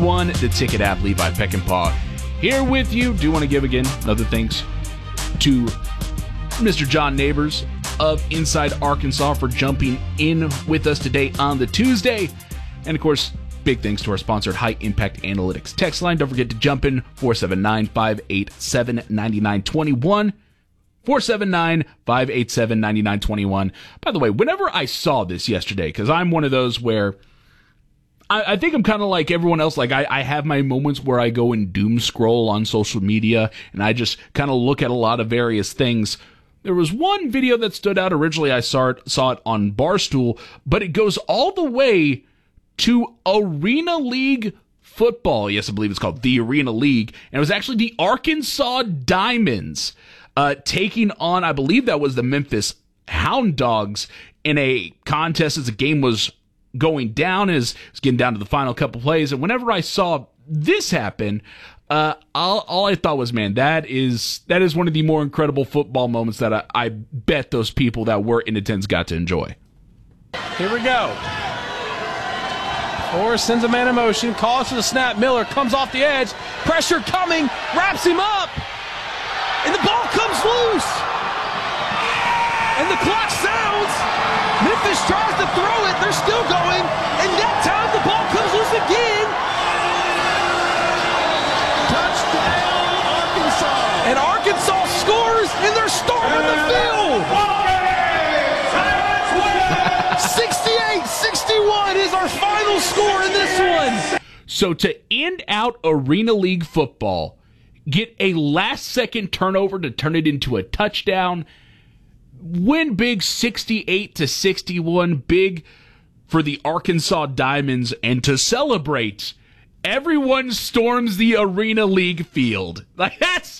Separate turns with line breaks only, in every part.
999-21, the Ticket app, Levi Peckinpah here with you. Do want to give again another thanks to Mr. John Neighbors of Inside Arkansas for jumping in with us today on the Tuesday. And of course, big thanks to our sponsor, High Impact Analytics text line. Don't forget to jump in 479-587-9921. 479-587-9921. By the way, whenever I saw this yesterday, because I'm one of those where I think I'm kind of like everyone else. Like I have my moments where I go and doom scroll on social media and I just kind of look at a lot of various things. There was one video that stood out. Originally, I saw it on Barstool, but it goes all the way to Arena League football. Yes, I believe it's called the Arena League. And it was actually the Arkansas Diamonds taking on, I believe that was the Memphis Hound Dogs in a contest as the game was going down, as it's getting down to the final couple plays. And whenever I saw this happen, all I thought was, man, that is one of the more incredible football moments that I bet those people that were in attendance got to enjoy.
Here we go. Forrest sends a man in motion, calls for the snap. Miller comes off the edge. Pressure coming, wraps him up. And the ball comes loose. And the clock sounds. Memphis tries to throw it. They're still going. And that time the ball comes loose again.
Touchdown, Arkansas.
And Arkansas scores, and they're storming the field. 68-61 is our final score in this one.
So to end out Arena League football, get a last-second turnover to turn it into a touchdown, win big 68-61, big for the Arkansas Diamonds, and to celebrate, everyone storms the Arena League field. Like, that's...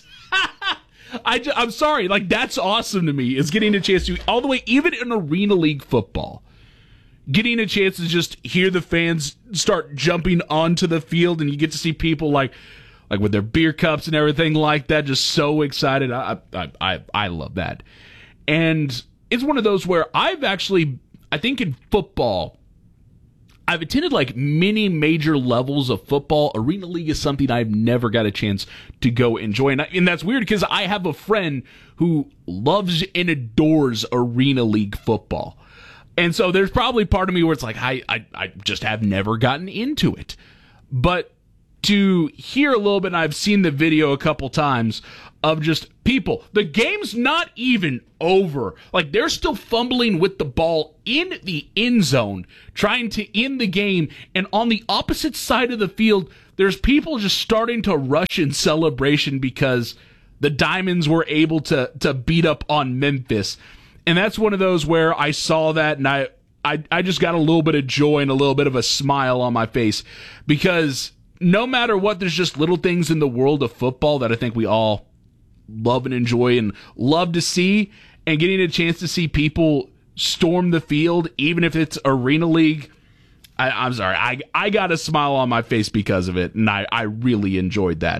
I'm sorry, like, that's awesome to me, is getting a chance to, all the way, even in Arena League football, getting a chance to just hear the fans start jumping onto the field, and you get to see people like with their beer cups and everything like that, just so excited. I love that. And it's one of those where I've actually, I think in football, I've attended like many major levels of football. Arena League is something I've never got a chance to go enjoy. And that's weird because I have a friend who loves and adores Arena League football. And so there's probably part of me where it's like, I just have never gotten into it. But to hear a little bit, and I've seen the video a couple times of just people, the game's not even over. Like, they're still fumbling with the ball in the end zone, trying to end the game, and on the opposite side of the field, there's people just starting to rush in celebration because the Diamonds were able to beat up on Memphis. And that's one of those where I saw that, and I just got a little bit of joy and a little bit of a smile on my face, because no matter what, there's just little things in the world of football that I think we all love and enjoy and love to see, and getting a chance to see people storm the field, even if it's Arena League, I'm sorry, I got a smile on my face because of it, and I really enjoyed that.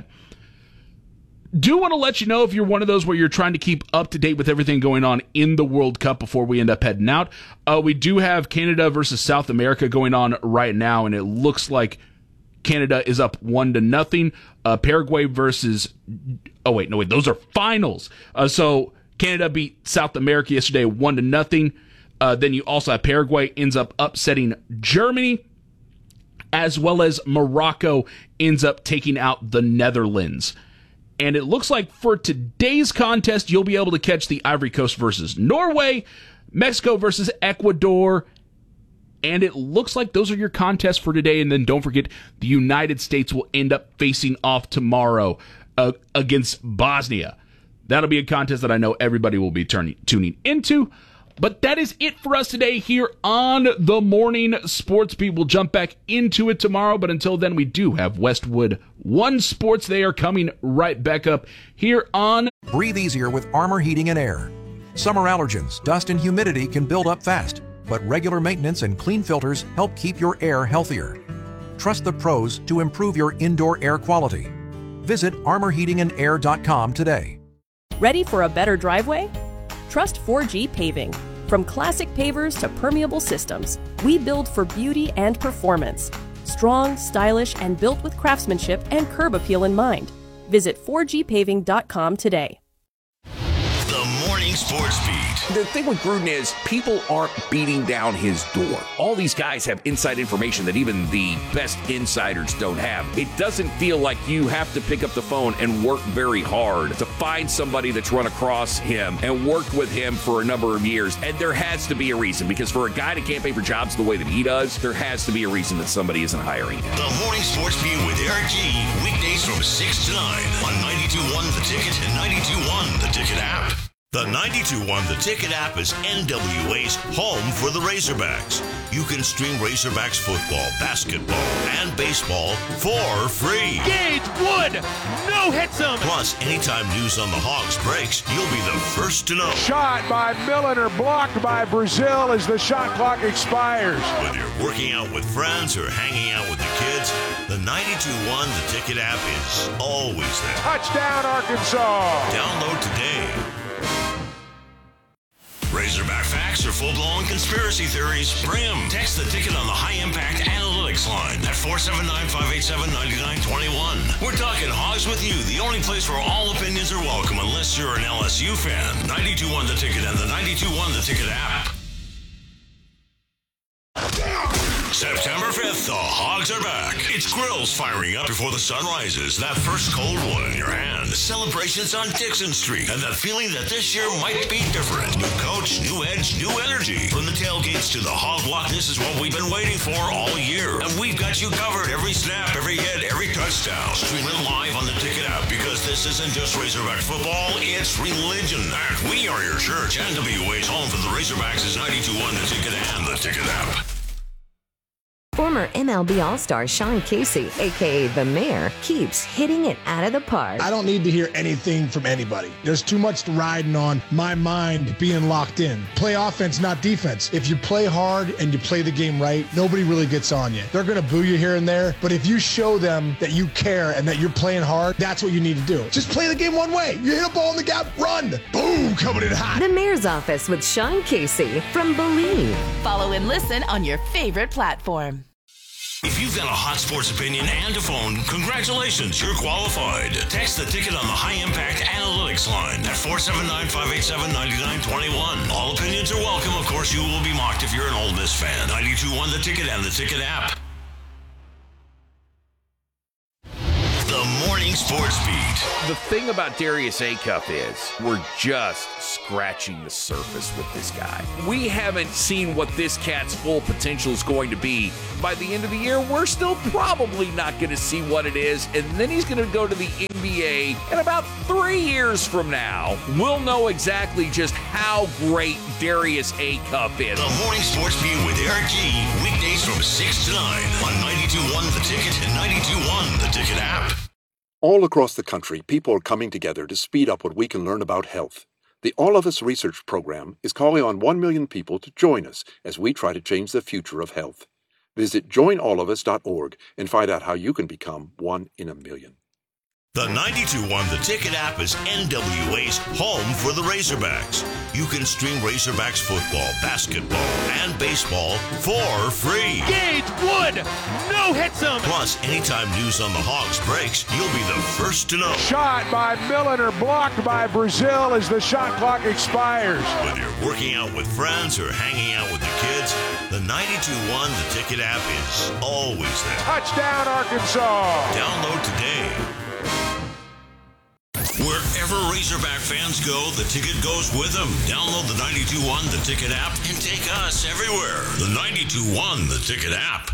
Do want to let you know, if you're one of those where you're trying to keep up to date with everything going on in the World Cup before we end up heading out, we do have Canada versus South America going on right now, and it looks like Canada is up 1-0. Paraguay versus... Oh, wait, those are finals. So Canada beat South America yesterday 1-0. Then you also have Paraguay ends up upsetting Germany, as well as Morocco ends up taking out the Netherlands. And it looks like for today's contest, you'll be able to catch the Ivory Coast versus Norway, Mexico versus Ecuador, and it looks like those are your contests for today. And then don't forget, the United States will end up facing off tomorrow against Bosnia. That'll be a contest that I know everybody will be tuning into. But that is it for us today here on the Morning Sports Beat. We'll jump back into it tomorrow, but until then, we do have Westwood One Sports. They are coming right back up here on...
Breathe easier with Armor Heating and Air. Summer allergens, dust, and humidity can build up fast, but regular maintenance and clean filters help keep your air healthier. Trust the pros to improve your indoor air quality. Visit armorheatingandair.com today.
Ready for a better driveway? Trust 4G Paving. From classic pavers to permeable systems, we build for beauty and performance. Strong, stylish, and built with craftsmanship and curb appeal in mind. Visit 4gpaving.com today.
The Morning Sports Beat.
The thing with Gruden is people aren't beating down his door. All these guys have inside information that even the best insiders don't have. It doesn't feel like you have to pick up the phone and work very hard to find somebody that's run across him and worked with him for a number of years. And there has to be a reason, because for a guy to campaign for jobs the way that he does, there has to be a reason that somebody isn't hiring him.
The Morning Sports Beat with Eric G. Weekdays from 6 to 9 on 92.1 The Ticket and 92.1 The Ticket app. The 92.1 The Ticket app is NWA's home for the Razorbacks. You can stream Razorbacks football, basketball, and baseball for free.
Gage Wood, no hits him.
Plus, anytime news on the Hogs breaks, you'll be the first to know.
Shot by Milliner, blocked by Brazil as the shot clock expires.
Whether you're working out with friends or hanging out with the kids, the 92.1 The Ticket app is always there.
Touchdown, Arkansas.
Download today. Razorback facts or full-blown conspiracy theories? Bring them. Text the Ticket on the High Impact Analytics line at 479-587-9921. We're talking Hogs with you, the only place where all opinions are welcome unless you're an LSU fan. 92.1 The Ticket and the 92.1 The Ticket app. September 5th, the Hogs are back. It's grills firing up before the sun rises. That first cold one in your hand. Celebrations on Dixon Street. And that feeling that this year might be different. New coach, new edge, new energy. From the tailgates to the Hog Walk, this is what we've been waiting for all year. And we've got you covered. Every snap, every hit, every touchdown. Stream it live on the Ticket app, because this isn't just Razorback football, it's religion. And we are your church. NWA's home for the Razorbacks is 92.1 The Ticket and the Ticket app.
Former MLB All-Star Sean Casey, a.k.a. The Mayor, keeps hitting it out of the park.
I don't need to hear anything from anybody. There's too much riding on my mind being locked in. Play offense, not defense. If you play hard and you play the game right, nobody really gets on you. They're going to boo you here and there, but if you show them that you care and that you're playing hard, that's what you need to do. Just play the game one way. You hit a ball in the gap, run. Boom, coming in hot.
The Mayor's Office with Sean Casey from Believe.
Follow and listen on your favorite platform.
If you've got a hot sports opinion and a phone, congratulations, you're qualified. Text the Ticket on the High Impact Analytics line at 479-587-9921. All opinions are welcome. Of course, you will be mocked if you're an Ole Miss fan. 92.1 The Ticket and the Ticket app. The Morning Sports Beat.
The thing about Darius Acuff is we're just scratching the surface with this guy. We haven't seen what this cat's full potential is going to be. By the end of the year, we're still probably not going to see what it is, and then he's going to go to the NBA, and about 3 years from now, we'll know exactly just how great Darius Acuff is.
The Morning Sports Beat with Eric G. Weekdays from 6 to 9 on 92.1 The Ticket and 92.1 The Ticket app.
All across the country, people are coming together to speed up what we can learn about health. The All of Us Research Program is calling on 1 million people to join us as we try to change the future of health. Visit joinallofus.org and find out how you can become 1 in a million.
The 92.1 The Ticket app is NWA's home for the Razorbacks. You can stream Razorbacks football, basketball, and baseball for free.
Gage Wood, no hits him.
Plus, anytime news on the Hogs breaks, you'll be the first to know.
Shot by Milliner, blocked by Brazil as the shot clock expires.
Whether you're working out with friends or hanging out with the kids, the 92.1 The Ticket app is always there.
Touchdown, Arkansas.
Download today. Wherever Razorback fans go, the Ticket goes with them. Download the 92.1 The Ticket app and take us everywhere. The 92.1 The Ticket app.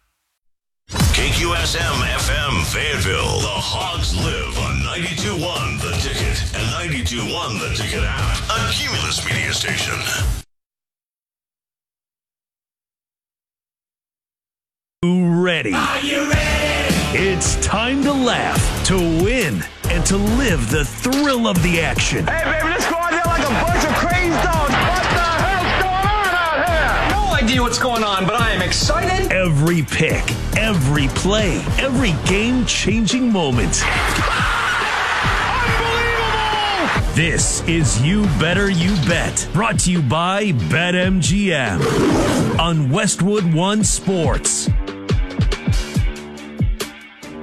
KQSM FM Fayetteville. The Hogs live on 92.1 The Ticket and 92.1 The Ticket app. A Cumulus media station.
Ready. Are you ready? It's time to laugh, to win, and to live the thrill of the action.
Hey, baby, let's go out there like a bunch of crazy dogs. What the hell's going on out here?
No idea what's going on, but I am excited.
Every pick, every play, every game-changing moment. Unbelievable! This is You Better You Bet, brought to you by BetMGM on Westwood One Sports.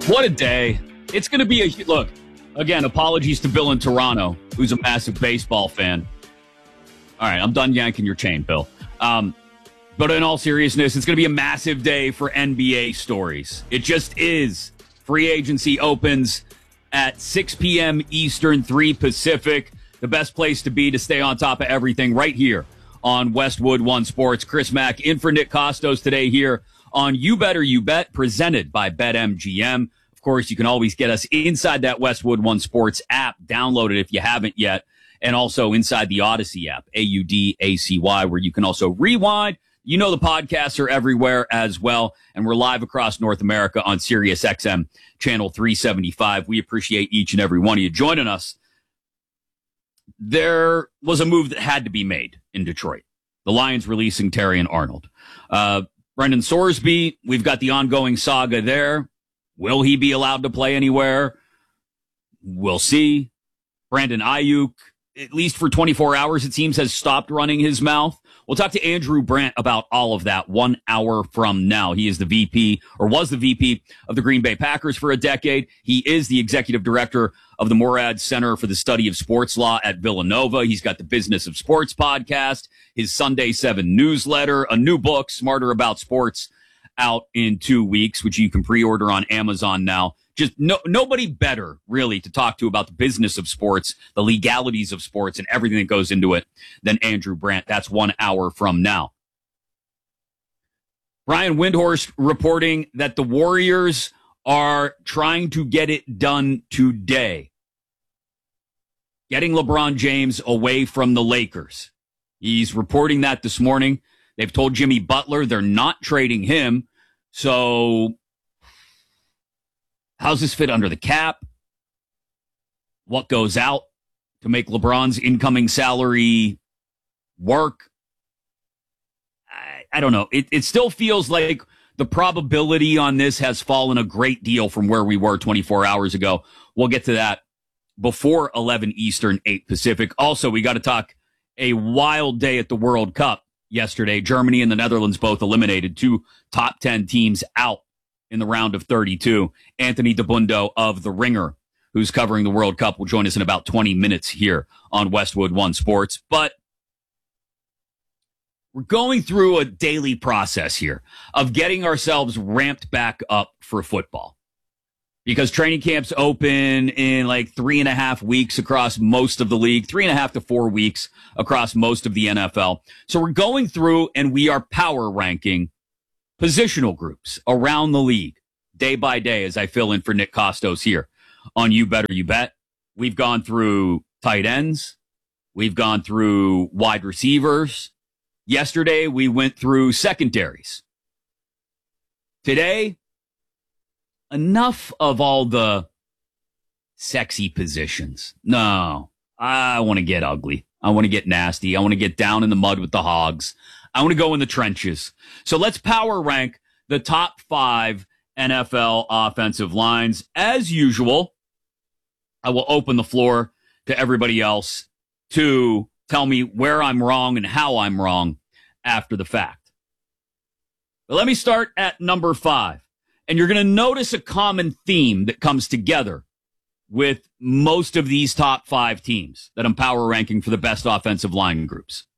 What a day. It's going to be look, again, apologies to Bill in Toronto, who's a massive baseball fan. All right, I'm done yanking your chain, Bill. But in all seriousness, it's going to be a massive day for NBA stories. It just is. Free agency opens at 6 p.m. Eastern, 3 Pacific. The best place to be to stay on top of everything right here on Westwood One Sports. Chris Mack in for Nick Costos today here on You Better You Bet, presented by BetMGM. Of course, you can always get us inside that Westwood One Sports app. Download it if you haven't yet. And also inside the Odyssey app, AUDACY, where you can also rewind. You know the podcasts are everywhere as well. And we're live across North America on Sirius XM channel 375. We appreciate each and every one of you joining us. There was a move that had to be made in Detroit. The Lions releasing Terrion Arnold. Brendan Sorsby, we've got the ongoing saga there. Will he be allowed to play anywhere? We'll see. Brandon Ayuk, at least for 24 hours, it seems, has stopped running his mouth. We'll talk to Andrew Brandt about all of that 1 hour from now. He is the VP, or was the VP, of the Green Bay Packers for a decade. He is the executive director of the Morad Center for the Study of Sports Law at Villanova. He's got the Business of Sports podcast, his Sunday 7 newsletter, a new book, Smarter About Sports, out in 2 weeks, which you can pre-order on Amazon now. Just nobody better, really, to talk to about the business of sports, the legalities of sports, and everything that goes into it than Andrew Brandt. That's 1 hour from now. Brian Windhorst reporting that the Warriors are trying to get it done today. Getting LeBron James away from the Lakers. He's reporting that this morning. They've told Jimmy Butler they're not trading him. So how's this fit under the cap? What goes out to make LeBron's incoming salary work? I don't know. It still feels like the probability on this has fallen a great deal from where we were 24 hours ago. We'll get to that before 11 Eastern, 8 Pacific. Also, we got to talk a wild day at the World Cup yesterday. Germany and the Netherlands both eliminated, 2 top 10 teams out in the round of 32. Anthony DeBundo of The Ringer, who's covering the World Cup, will join us in about 20 minutes here on Westwood One Sports. But we're going through a daily process here of getting ourselves ramped back up for football, because training camps open in like 3.5 weeks across most of the league, 3.5 to 4 weeks across most of the NFL. So we're going through and we are power ranking positional groups around the league day by day as I fill in for Nick Costos here on You Better You Bet. We've gone through tight ends. We've gone through wide receivers. Yesterday, we went through secondaries. Today, enough of all the sexy positions. No, I want to get ugly. I want to get nasty. I want to get down in the mud with the hogs. I want to go in the trenches. So let's power rank the top 5 NFL offensive lines. As usual, I will open the floor to everybody else to tell me where I'm wrong and how I'm wrong after the fact. But let me start at number 5. And you're going to notice a common theme that comes together with most of these top 5 teams that I'm power ranking for the best offensive line groups.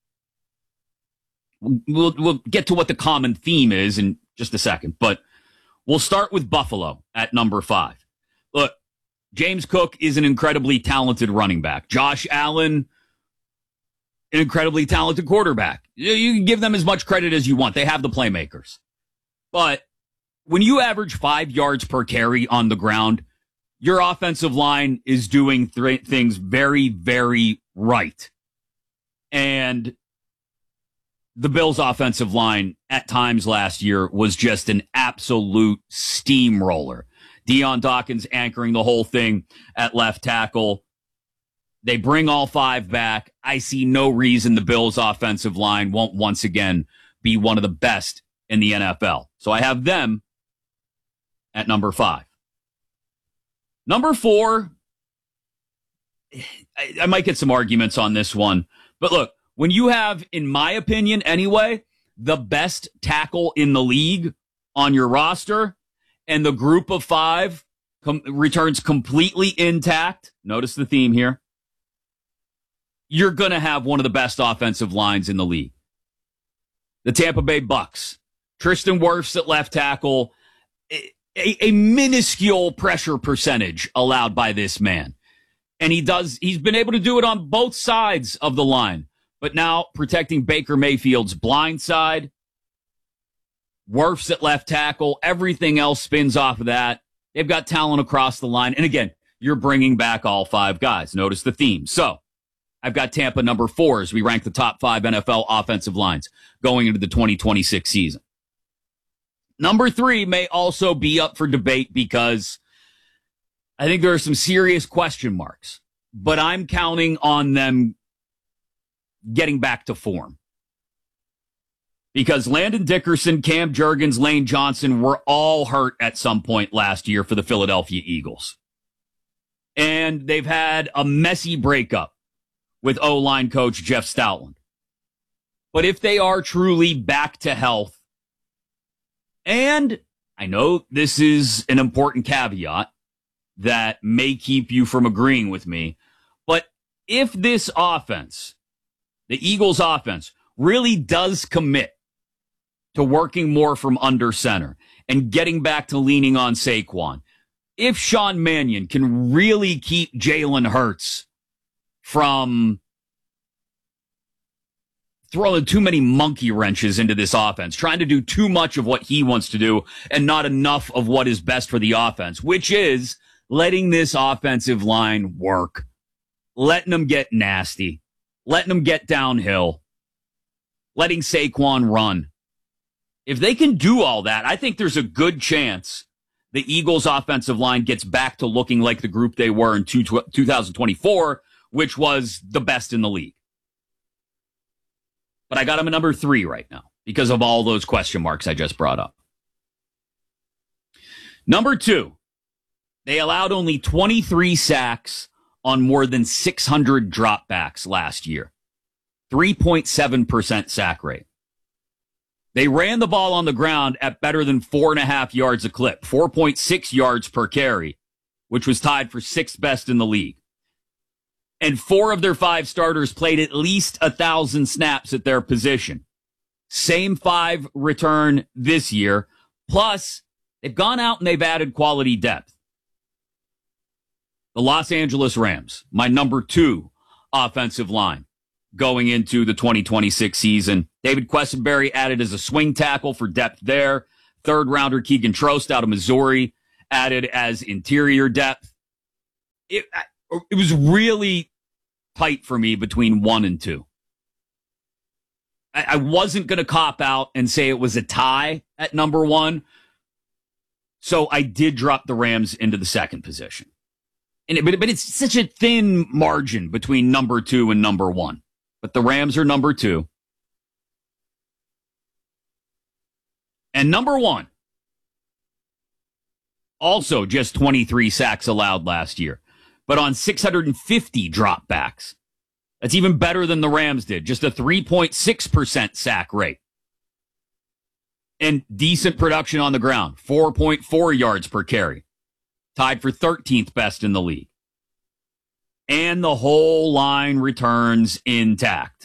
We'll get to what the common theme is in just a second, but we'll start with Buffalo at number 5. Look, James Cook is an incredibly talented running back. Josh Allen, an incredibly talented quarterback. You can give them as much credit as you want. They have the playmakers. But when you average 5 yards per carry on the ground, your offensive line is doing things very, very right. And the Bills' offensive line at times last year was just an absolute steamroller. Deion Dawkins anchoring the whole thing at left tackle. They bring all 5 back. I see no reason the Bills' offensive line won't once again be one of the best in the NFL. So I have them at number 5. Number 4, I might get some arguments on this one. But look, when you have, in my opinion anyway, the best tackle in the league on your roster, and the group of five returns completely intact, notice the theme here, you're going to have one of the best offensive lines in the league. The Tampa Bay Bucks, Tristan Wirfs at left tackle, a minuscule pressure percentage allowed by this man. And he's been able to do it on both sides of the line. But now protecting Baker Mayfield's blind side, Wirfs at left tackle, everything else spins off of that. They've got talent across the line. And again, you're bringing back all five guys. Notice the theme. So I've got Tampa number 4 as we rank the top 5 NFL offensive lines going into the 2026 season. Number 3 may also be up for debate because I think there are some serious question marks, but I'm counting on them getting back to form. Because Landon Dickerson, Cam Jurgens, Lane Johnson were all hurt at some point last year for the Philadelphia Eagles. And they've had a messy breakup with O-line coach Jeff Stoutland. But if they are truly back to health, and I know this is an important caveat that may keep you from agreeing with me, but if this offense, the Eagles offense, really does commit to working more from under center and getting back to leaning on Saquon, if Sean Mannion can really keep Jalen Hurts from throwing too many monkey wrenches into this offense, trying to do too much of what he wants to do and not enough of what is best for the offense, which is letting this offensive line work, letting them get nasty, letting them get downhill, letting Saquon run. If they can do all that, I think there's a good chance the Eagles offensive line gets back to looking like the group they were in 2024, which was the best in the league. But I got them at number 3 right now because of all those question marks I just brought up. Number 2, they allowed only 23 sacks on more than 600 dropbacks last year. 3.7% sack rate. They ran the ball on the ground at better than 4.5 yards a clip, 4.6 yards per carry, which was tied for 6th best in the league. And 4 of their 5 starters played at least 1,000 snaps at their position. Same 5 return this year. Plus, they've gone out and they've added quality depth. The Los Angeles Rams, my number 2 offensive line going into the 2026 season. David Quessenberry added as a swing tackle for depth there. 3rd rounder Keegan Trost out of Missouri added as interior depth. It was really tight for me between 1 and 2. I wasn't going to cop out and say it was a tie at number 1. So I did drop the Rams into the 2nd position. But it's such a thin margin between number 2 and number 1. But the Rams are number 2. And number 1, also just 23 sacks allowed last year, but on 650 dropbacks. That's even better than the Rams did, just a 3.6% sack rate. And decent production on the ground, 4.4 yards per carry, tied for 13th best in the league. And the whole line returns intact.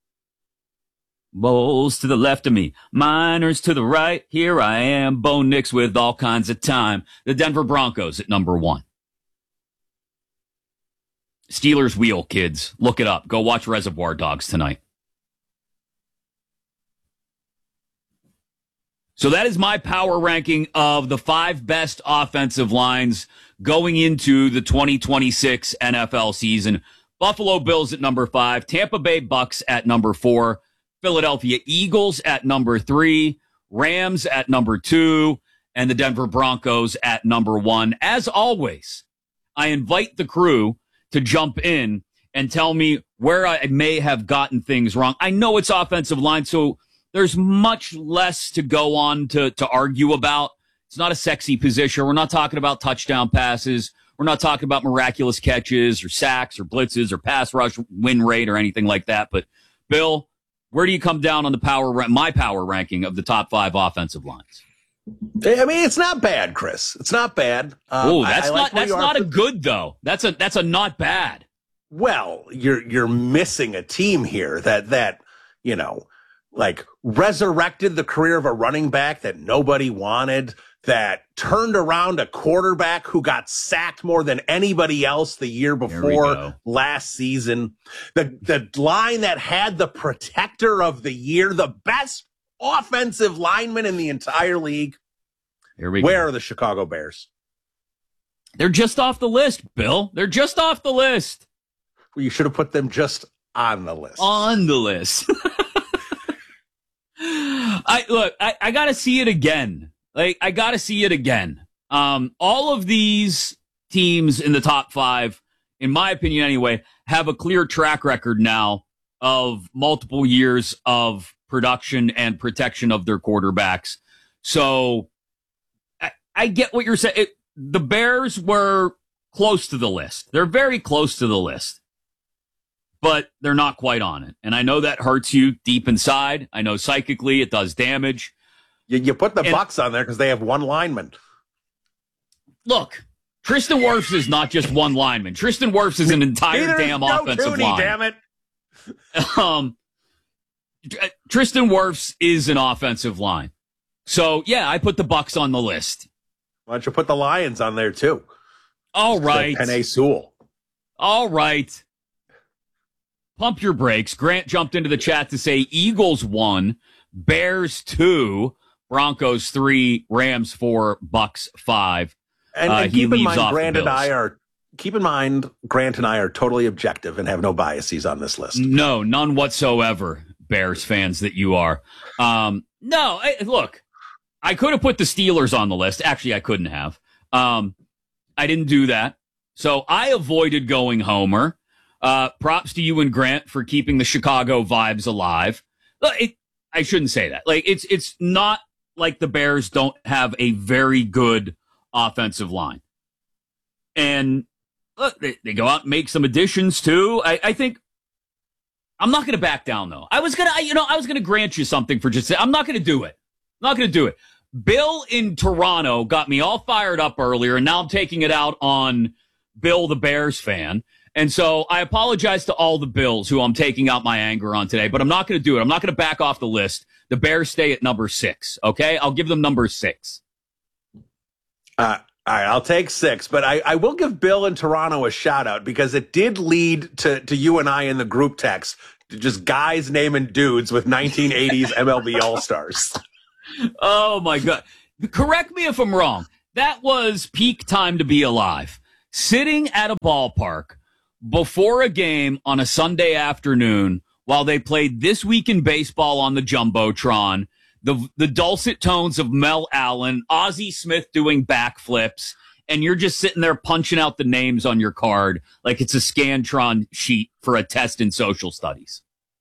Bowls to the left of me, Miners to the right. Here I am, Bo Nix with all kinds of time. The Denver Broncos at number 1. Steelers wheel, kids. Look it up. Go watch Reservoir Dogs tonight. So that is my power ranking of the 5 best offensive lines going into the 2026 NFL season. Buffalo Bills at number 5, Tampa Bay Bucks at number 4, Philadelphia Eagles at number 3, Rams at number 2, and the Denver Broncos at number 1. As always, I invite the crew to jump in and tell me where I may have gotten things wrong. I know it's offensive line, so there's much less to go on to argue about. It's not a sexy position. We're not talking about touchdown passes. We're not talking about miraculous catches or sacks or blitzes or pass rush win rate or anything like that. But, Bill, where do you come down on my power ranking of the top 5 offensive lines?
I mean, it's not bad, Chris. It's not bad.
Oh, that's not a good though. That's a not bad.
Well, you're missing a team here that like resurrected the career of a running back that nobody wanted, that turned around a quarterback who got sacked more than anybody else the year before last season. The line that had the protector of the year, the best offensive lineman in the entire league. Where are the Chicago Bears?
They're just off the list, Bill. They're just off the list.
Well, you should have put them just on the list.
On the list. I got to see it again. I got to see it again. All of these teams in the top 5, in my opinion anyway, have a clear track record now of multiple years of production and protection of their quarterbacks. So I get what you're saying. The Bears were close to the list. They're very close to the list, but they're not quite on it. And I know that hurts you deep inside. I know psychically it does damage.
You put the Bucs on there because they have one lineman.
Look, Tristan Wirfs is not just one lineman. Tristan Wirfs is an entire damn offensive line.
Damn it.
Tristan Wirfs is an offensive line. So, yeah, I put the Bucs on the list.
Why don't you put the Lions on there, too?
All right.
Penei Sewell.
All right. Pump your brakes. Grant jumped into the chat to say Eagles 1, Bears 2, Broncos 3, Rams 4, Bucs 5.
And keep in mind, Grant and I are totally objective and have no biases on this list.
No, none whatsoever, Bears fans that you are. Look, I could have put the Steelers on the list. Actually, I couldn't have. I didn't do that. So I avoided going Homer. Props to you and Grant for keeping the Chicago vibes alive. I shouldn't say that. It's not like the Bears don't have a very good offensive line. And look, they go out and make some additions too. I think I'm not going to back down though. I was going to grant you something for just, I'm not going to do it. Not going to do it. Bill in Toronto got me all fired up earlier, and now I'm taking it out on Bill, the Bears fan. And so I apologize to all the Bills who I'm taking out my anger on today, but I'm not going to do it. I'm not going to back off the list. The Bears stay at number 6, okay? I'll give them number 6.
All right, I'll take 6, but I will give Bill in Toronto a shout-out because it did lead to you and I in the group text to just guys naming dudes with 1980s MLB All-Stars.
Oh, my God. Correct me if I'm wrong. That was peak time to be alive. Sitting at a ballpark before a game on a Sunday afternoon while they played This Week in Baseball on the Jumbotron, the dulcet tones of Mel Allen, Ozzie Smith doing backflips, and you're just sitting there punching out the names on your card like it's a Scantron sheet for a test in social studies.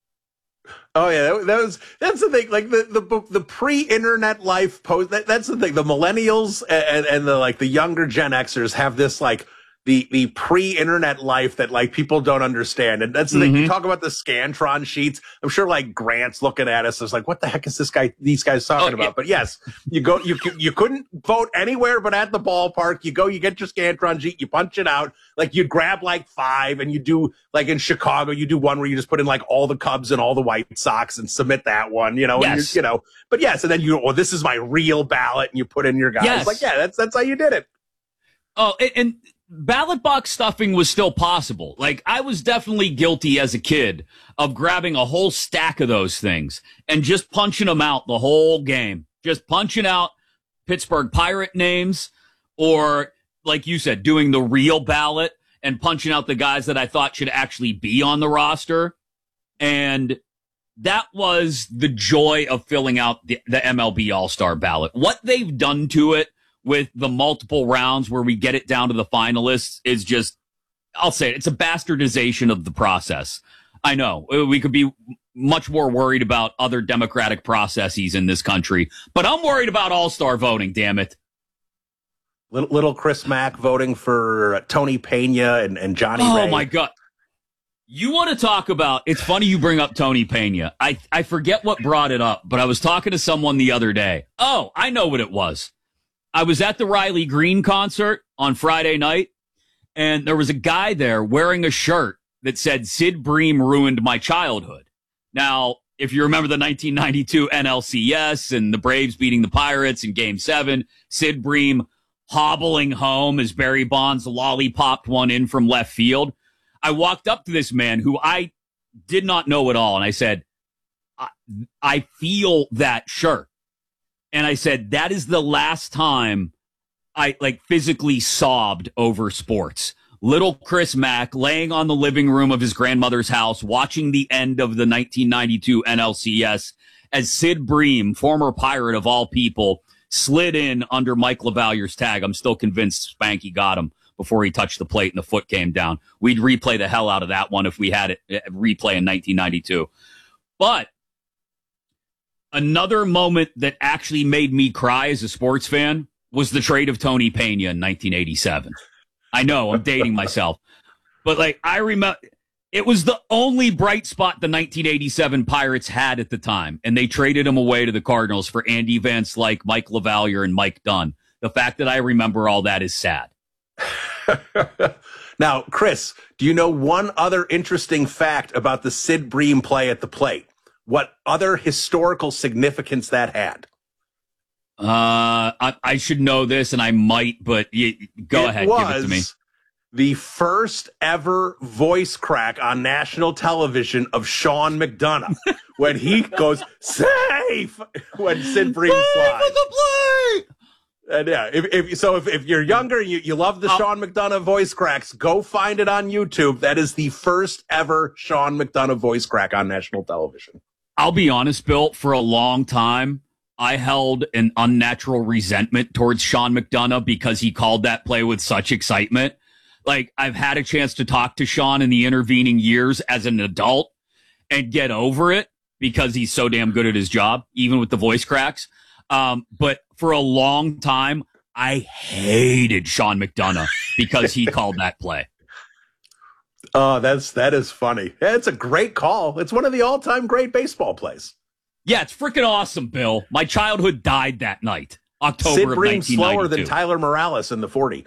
Oh yeah, that's the thing. Like the pre-internet life post. That's the thing. The millennials and the younger Gen Xers have this like the pre-internet life that like people don't understand. And that's the thing. You talk about the Scantron sheets. I'm sure like Grant's looking at us as like, what the heck is these guys talking about? But yes, you couldn't vote anywhere but at the ballpark. You get your Scantron sheet, you punch it out. Like you grab like 5 and you do like in Chicago, you do one where you just put in like all the Cubs and all the White Sox and submit that one,
Yes.
And but yes. And then this is my real ballot and you put in your guys.
Yes.
Like, yeah, that's how you did it.
Oh, and ballot box stuffing was still possible. Like, I was definitely guilty as a kid of grabbing a whole stack of those things and just punching them out the whole game. Just punching out Pittsburgh Pirate names or, like you said, doing the real ballot and punching out the guys that I thought should actually be on the roster. And that was the joy of filling out the MLB All-Star ballot. What they've done to it with the multiple rounds where we get it down to the finalists is just, I'll say it, it's a bastardization of the process. I know we could be much more worried about other democratic processes in this country, but I'm worried about all-star voting, damn it.
Little Chris Mack voting for Tony Pena and Johnny Ray.
Oh, my God. You want to talk about, it's funny you bring up Tony Pena. I forget what brought it up, but I was talking to someone the other day. Oh, I know what it was. I was at the Riley Green concert on Friday night, and there was a guy there wearing a shirt that said, Sid Bream ruined my childhood. Now, if you remember the 1992 NLCS and the Braves beating the Pirates in Game 7, Sid Bream hobbling home as Barry Bonds lollipopped one in from left field. I walked up to this man who I did not know at all, and I said, I feel that shirt. And I said, that is the last time I physically sobbed over sports. Little Chris Mack laying on the living room of his grandmother's house, watching the end of the 1992 NLCS as Sid Bream, former Pirate of all people, slid in under Mike LaVallier's tag. I'm still convinced Spanky got him before he touched the plate and the foot came down. We'd replay the hell out of that one if we had it replay in 1992. But another moment that actually made me cry as a sports fan was the trade of Tony Pena in 1987. I know, I'm dating myself. But, I remember, it was the only bright spot the 1987 Pirates had at the time, and they traded him away to the Cardinals for Andy Van Slyke, Mike LaValliere, and Mike Dunn. The fact that I remember all that is sad.
Now, Chris, do you know one other interesting fact about the Sid Bream play at the plate? What other historical significance that had?
I should know this, and I might, but go ahead, give it to me.
The first ever voice crack on national television of Sean McDonough when he goes, safe, when Sid Bream slides.
The plate!
And yeah, if you're younger, you love the Sean McDonough voice cracks, go find it on YouTube. That is the first ever Sean McDonough voice crack on national television.
I'll be honest, Bill, for a long time, I held an unnatural resentment towards Sean McDonough because he called that play with such excitement. I've had a chance to talk to Sean in the intervening years as an adult and get over it because he's so damn good at his job, even with the voice cracks. But for a long time, I hated Sean McDonough because he called that play.
Oh, that is funny. It's a great call. It's one of the all-time great baseball plays.
Yeah, it's freaking awesome, Bill. My childhood died that night, October
Sid
of
Bream
1992.
slower than Tyler Morales in the 40.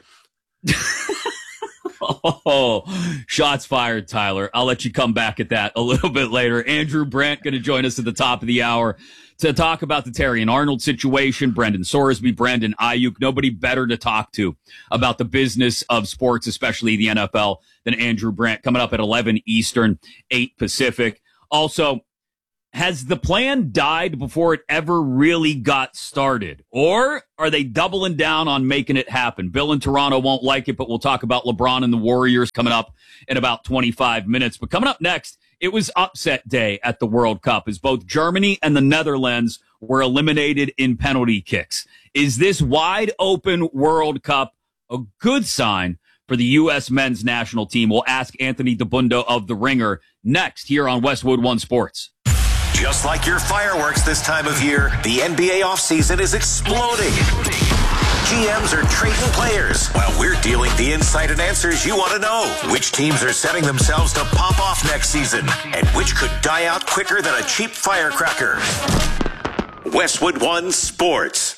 Oh, shots fired, Tyler. I'll let you come back at that a little bit later. Andrew Brandt going to join us at the top of the hour to talk about the Terrion Arnold situation, Brendan Sorsby, Brandon Ayuk. Nobody better to talk to about the business of sports, especially the NFL, than Andrew Brandt. Coming up at 11 Eastern, 8 Pacific. Also, has the plan died before it ever really got started? Or are they doubling down on making it happen? Bill in Toronto won't like it, but we'll talk about LeBron and the Warriors coming up in about 25 minutes. But coming up next, it was upset day at the World Cup as both Germany and the Netherlands were eliminated in penalty kicks. Is this wide open World Cup a good sign for the U.S. men's national team? We'll ask Anthony Dabbundo of The Ringer next here on Westwood One Sports.
Just like your fireworks this time of year, the NBA offseason is exploding. GMs are trading players while we're dealing the insight and answers you want to know. Which teams are setting themselves to pop off next season and which could die out quicker than a cheap firecracker. Westwood One Sports.